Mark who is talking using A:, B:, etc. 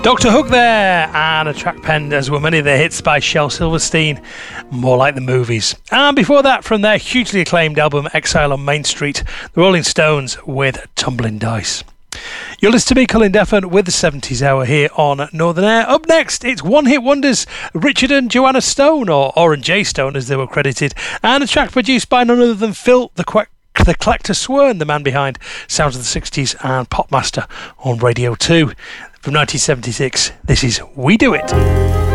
A: Dr. Hook there, and a track penned, as were many of their hits, by Shel Silverstein, More Like the Movies. And before that, from their hugely acclaimed album Exile on Main Street, the Rolling Stones with Tumbling Dice. You'll listen to me, Colin Defford, with the 70s Hour here on Northern Air. Up next, it's one-hit wonders Richard and Joanna Stone, or Oren J. Stone as they were credited, and a track produced by none other than Phil the Collector Swern, the man behind Sounds of the 60s and Popmaster on Radio 2. From 1976, this is We Do It.